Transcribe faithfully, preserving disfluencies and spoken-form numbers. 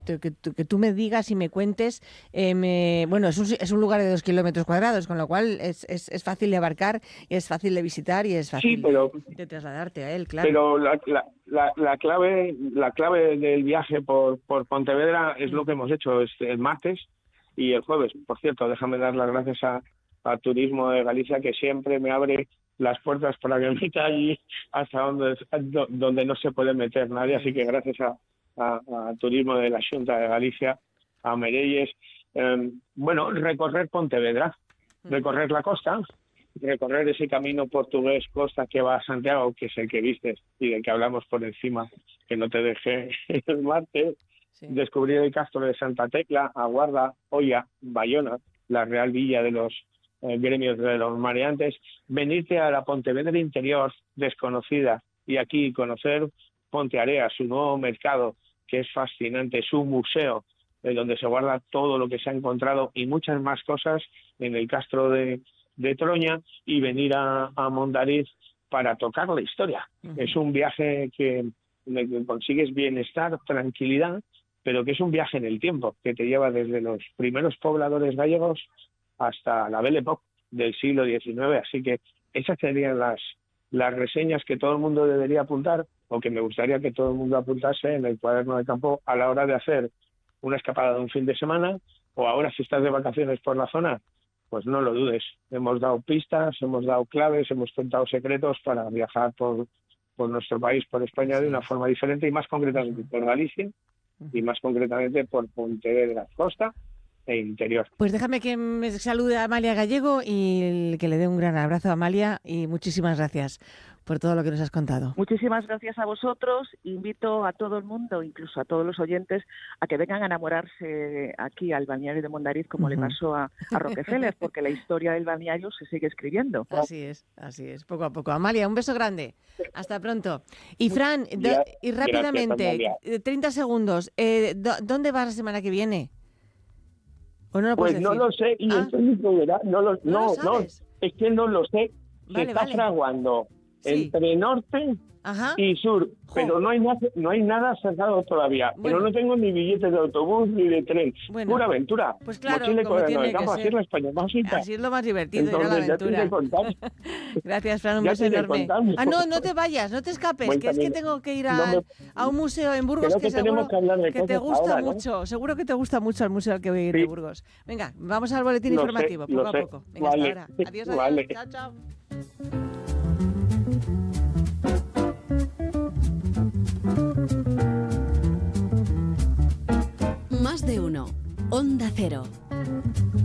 que, que, que tú me digas y me cuentes, eh, me, bueno, es un, es un lugar de dos kilómetros cuadrados, con lo cual es, es, es fácil de abarcar, y es fácil de visitar y es fácil Sí, pero, de, de trasladarte a él, claro. Pero la, la, la, la clave la clave del viaje por, por Pontevedra es mm. lo que hemos hecho es el martes y el jueves. Por cierto, déjame dar las gracias a, a Turismo de Galicia, que siempre me abre las puertas para que me meta allí hasta donde, donde no se puede meter nadie. Así que gracias a A, a Turismo de la Xunta de Galicia, a Merelles. Eh, bueno, recorrer Pontevedra, recorrer la costa, recorrer ese camino portugués costa que va a Santiago, que es el que vistes y del que hablamos por encima, que no te dejé el martes, sí. Descubrir el castro de Santa Tecla, Aguarda, Oia, Bayona, la Real Villa de los eh, gremios de los mareantes, venirte a la Pontevedra interior, desconocida, y aquí conocer Pontearea, su nuevo mercado, que es fascinante, su museo, en donde se guarda todo lo que se ha encontrado y muchas más cosas en el castro de, de Troña, y venir a, a Mondariz para tocar la historia. Uh-huh. Es un viaje que, en el que consigues bienestar, tranquilidad, pero que es un viaje en el tiempo, que te lleva desde los primeros pobladores gallegos hasta la Belle Époque del siglo diecinueve, así que esas serían las, las reseñas que todo el mundo debería apuntar, o que me gustaría que todo el mundo apuntase en el cuaderno de campo a la hora de hacer una escapada de un fin de semana, o ahora si estás de vacaciones por la zona, pues no lo dudes. Hemos dado pistas, hemos dado claves, hemos contado secretos para viajar por, por nuestro país, por España, de una forma diferente, y más concretamente por Galicia, y más concretamente por Pontevedra, costa e interior. Pues déjame que me salude a Amalia Gallego y que le dé un gran abrazo a Amalia, y muchísimas gracias por todo lo que nos has contado. Muchísimas gracias a vosotros. Invito a todo el mundo, incluso a todos los oyentes, a que vengan a enamorarse aquí al balneario de Mondariz, como uh-huh. le pasó a, a Rockefeller, porque la historia del balneario se sigue escribiendo. Así es, así es, poco a poco. Amalia, un beso grande. Hasta pronto. Y Fran, do, y rápidamente, gracias, treinta segundos, eh, do, ¿dónde vas la semana que viene? ¿O no lo pues puedes no decir? lo sé, y ¿Ah? esto es mi problema. No, lo, no, no, lo no, es que no lo sé. Vale, se está vale. fraguando sí. entre norte Ajá. y sur, jo. pero no hay nada, no hay nada cerrado todavía. Bueno. Pero no tengo ni billetes de autobús ni de tren. Bueno. Pura aventura. Pues claro, Mochile como tiene que campo, ser. así es la España más rica. Así es lo más divertido, Entonces, ir a la aventura. Gracias, Fran, un beso enorme. Ah, no, no te vayas, no te escapes, bueno, que es que tengo que ir a, no me... a un museo en Burgos que, que seguro que, que te gusta ahora, mucho. ¿no? Seguro que te gusta mucho el museo al que voy a ir sí. de Burgos. Venga, vamos al boletín lo informativo, sé, poco a sé. poco. Venga, vale. hasta ahora. Adiós, adiós. Vale. Chao, chao. Más de uno. Onda Cero.